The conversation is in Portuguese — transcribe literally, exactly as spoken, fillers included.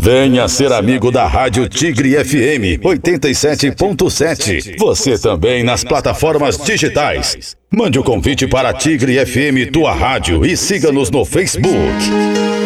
Venha ser amigo da Rádio Tigre F M oitenta e sete ponto sete. Você também nas plataformas digitais. Mande o convite para a Tigre F M Tua Rádio e siga-nos no Facebook.